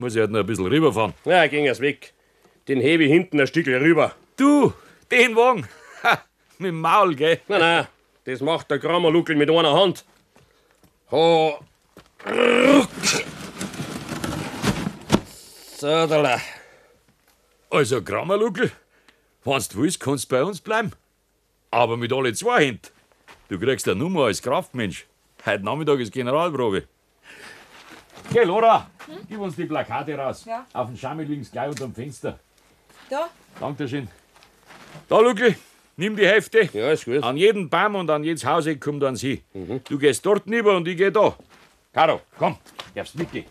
Muss ich halt noch ein bisschen rüberfahren. Ja, ging es weg. Den hebe ich hinten ein Stückchen rüber. Du, den Wagen. Ha, mit dem Maul, gell? Nein, das macht der Grammerluckel mit einer Hand. Ho. So, da. Also, Grammerluckel, wenn du willst, kannst du bei uns bleiben. Aber mit alle zwei Händen. Du kriegst eine Nummer als Kraftmensch. Heute Nachmittag ist Generalprobe. Geh, Laura, gib uns die Plakate raus. Ja. Auf dem Schammel liegen gleich unter dem Fenster. Da? Dankeschön. Da, Luckel, nimm die Hefte. Ja, ist gut. An jeden Baum und an jedes Haus kommt eins hin. Du gehst dort rüber und ich geh da. Caro, komm, darfst mitgehen.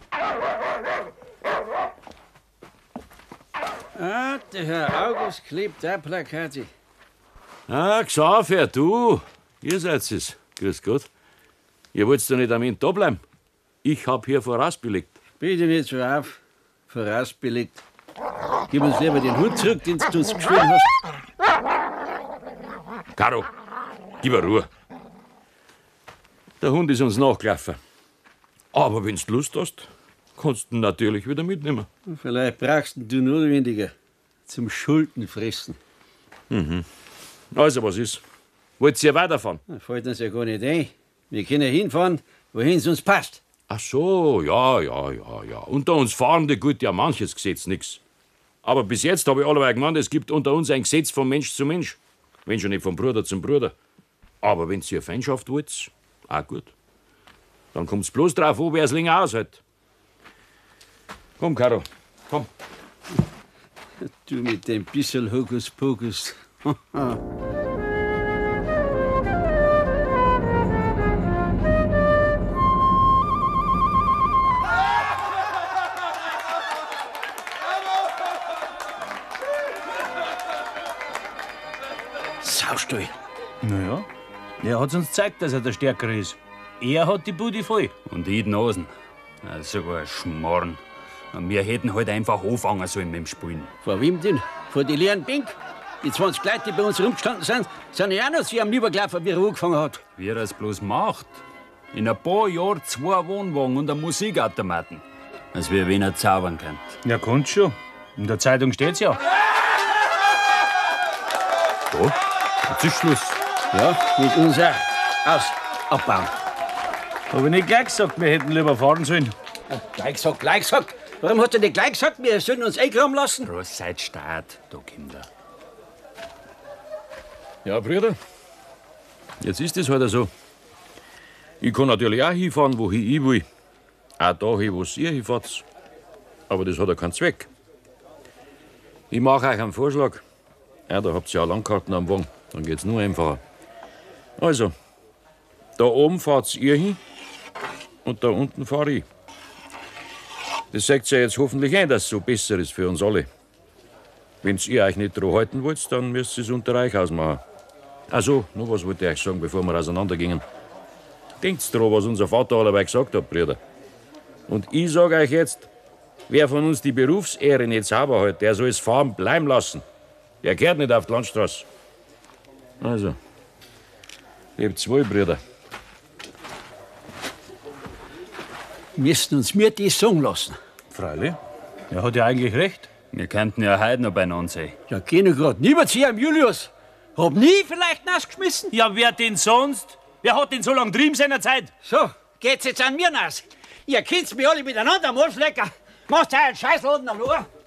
Ah, der Herr August klebt auch Plakate. Ah, Xaver, du. Ihr seid es. Grüß Gott. Ihr wollt doch nicht am Ende da bleiben. Ich hab hier vorausbelegt. Bitte nicht so auf. Vorausbelegt. Gib uns lieber den Hut zurück, den du uns geschwungen hast. Caro, gib mir Ruhe. Der Hund ist uns nachgelaufen. Aber wenn du Lust hast, kannst du ihn natürlich wieder mitnehmen. Vielleicht brauchst du ihn notwendiger. Zum Schuldenfressen. Also, was ist? Wollt ihr weiterfahren? Da fällt uns ja gar nicht ein. Wir können hinfahren, wohin es uns passt. Ach so, ja. Unter uns Fahrende gilt ja manches Gesetz nix. Aber bis jetzt habe ich alleweil gemeint, es gibt unter uns ein Gesetz von Mensch zu Mensch. Wenn schon nicht von Bruder zum Bruder. Aber wenn ihr Feindschaft wollt, auch gut. Dann kommt's bloß drauf an, wer es länger aushält. Komm, Caro, komm. Du mit dem bisschen Hokuspokus. Saustall. Naja, er hat's uns gezeigt, dass er der Stärkere ist. Er hat die Bude voll. Und ich die Nasen. Ja, sogar ein Schmarrn. Wir hätten halt einfach anfangen sollen mit dem Spielen. Vor wem denn? Vor die leeren Bank? Die 20 Leute, die bei uns rumgestanden sind ja auch noch sie am Liebergelaufen, wie er angefangen hat. Wie er es bloß macht. In ein paar Jahren 2 Wohnwagen und einen Musikautomaten. Als wir wen er zaubern kann. Ja, kannst schon. In der Zeitung steht's ja. So, jetzt ist Schluss. Ja, mit uns auch. Aus, abbauen. Hab ich nicht gleich gesagt, wir hätten lieber fahren sollen. Gleich gesagt. Warum hat er nicht gleich gesagt, wir sollen uns eingraben lassen? Groß seid Staat, da Kinder. Ja, Brüder, jetzt ist es halt so. Ich kann natürlich auch hinfahren, wohin ich will. Auch dahin, wo ihr hinfahrt. Aber das hat ja keinen Zweck. Ich mache euch einen Vorschlag. Ja, da habt ihr ja Landkarten am Wagen. Dann geht's nur einfacher. Also, da oben fahrt ihr hin und da unten fahre ich. Das sagt ja jetzt hoffentlich ein, dass es so besser ist für uns alle. Wenn ihr euch nicht dran halten wollt, dann müsst ihr es unter euch ausmachen. Ach so, noch was wollte ich euch sagen, bevor wir auseinandergingen. Denkt dran, was unser Vater allebei gesagt hat, Brüder. Und ich sage euch jetzt, wer von uns die Berufsehre nicht sauber hält, der soll es fahren bleiben lassen. Der gehört nicht auf die Landstraße. Also, lebt's wohl, Brüder. Müssten uns mir das sagen lassen. Freilich. Er hat ja eigentlich recht. Wir könnten ja heute noch beieinander sein. Ja, geh nur grad. Niemand zu am Julius. Hab nie vielleicht nassgeschmissen. Ja, wer denn sonst? Wer hat denn so lange drüben seiner Zeit? So, geht's jetzt an mir nass. Ihr kennt's mich alle miteinander am Arschlecker. Machst du einen Scheißladen am Ohr?